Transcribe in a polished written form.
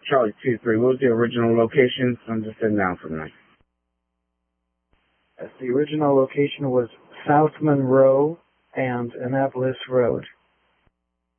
Charlie 2-3. What was the original location? So I'm just sitting down for the night. The original location was South Monroe and Annapolis Road.